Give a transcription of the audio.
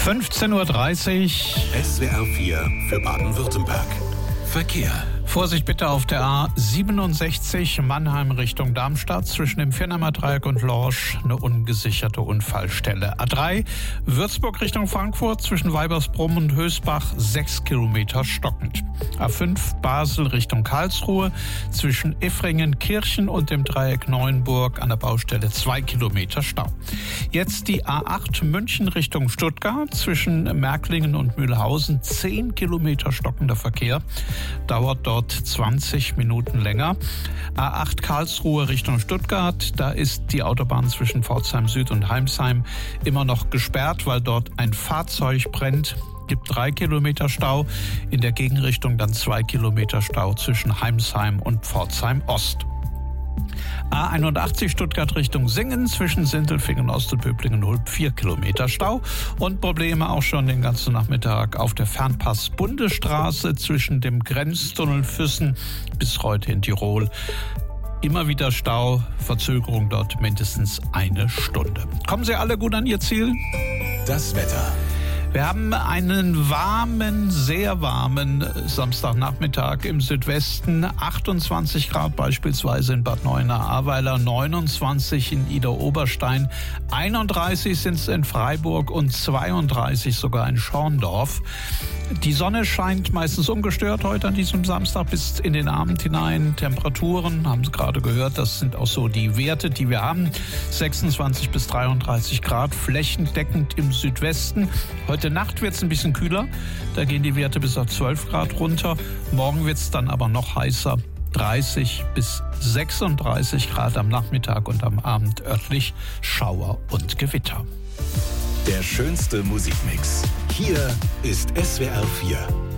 15:30 Uhr. SWR 4 für Baden-Württemberg. Verkehr. Vorsicht bitte auf der A67 Mannheim Richtung Darmstadt zwischen dem Viernheimer Dreieck und Lorsch eine ungesicherte Unfallstelle. A3 Würzburg Richtung Frankfurt zwischen Weibersbrumm und Hösbach 6 Kilometer stockend. A5 Basel Richtung Karlsruhe zwischen Effringen-Kirchen und dem Dreieck Neuenburg an der Baustelle 2 Kilometer Stau. Jetzt die A8 München Richtung Stuttgart zwischen Märklingen und Mühlhausen 10 Kilometer stockender Verkehr. Dauert dort 20 Minuten länger. A8 Karlsruhe Richtung Stuttgart, da ist die Autobahn zwischen Pforzheim Süd und Heimsheim immer noch gesperrt, weil dort ein Fahrzeug brennt. Gibt 3 Kilometer Stau, in der Gegenrichtung dann 2 Kilometer Stau zwischen Heimsheim und Pforzheim Ost. A81 Stuttgart Richtung Singen zwischen Sindelfingen Ost und Böblingen-Hulb 4 Kilometer Stau und Probleme auch schon den ganzen Nachmittag auf der Fernpass-Bundesstraße zwischen dem Grenztunnel Füssen bis Reute in Tirol. Immer wieder Stau, Verzögerung dort mindestens 1 Stunde. Kommen Sie alle gut an Ihr Ziel? Das Wetter. Wir haben einen warmen, sehr warmen Samstagnachmittag im Südwesten. 28 Grad beispielsweise in Bad Neuenahr-Ahrweiler, 29 in Idar-Oberstein, 31 sind es in Freiburg und 32 sogar in Schorndorf. Die Sonne scheint meistens ungestört heute an diesem Samstag bis in den Abend hinein. Temperaturen, haben Sie gerade gehört, das sind auch so die Werte, die wir haben. 26 bis 33 Grad, flächendeckend im Südwesten. Heute Nacht wird es ein bisschen kühler, da gehen die Werte bis auf 12 Grad runter. Morgen wird es dann aber noch heißer, 30 bis 36 Grad am Nachmittag und am Abend örtlich Schauer und Gewitter. Der schönste Musikmix. Hier ist SWR 4.